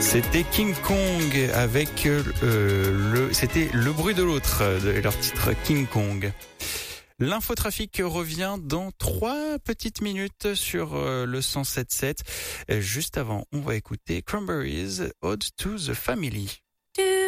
C'était King Kong avec c'était Le bruit de l'autre, leur titre King Kong. L'infotrafic revient dans 3 petites minutes sur le 107.7. Juste avant, on va écouter Cranberries, Ode to the Family.